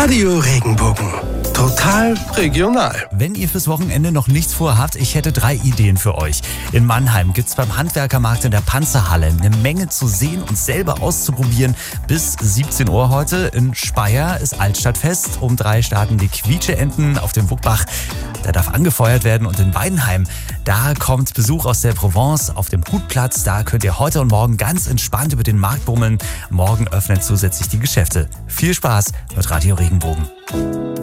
Radio Regenbogen. Total regional. Wenn ihr fürs Wochenende noch nichts vorhabt, ich hätte 3 Ideen für euch. In Mannheim gibt's beim Handwerkermarkt in der Panzerhalle eine Menge zu sehen und selber auszuprobieren. Bis 17 Uhr heute. In Speyer ist Altstadtfest. Um 3 starten die Quietscheenten auf dem Wuckbach. Da darf angefeuert werden. Und in Weidenheim, da kommt Besuch aus der Provence auf dem Hutplatz. Da könnt ihr heute und morgen ganz entspannt über den Markt bummeln. Morgen öffnen zusätzlich die Geschäfte. Viel Spaß mit Radio Regenbogen.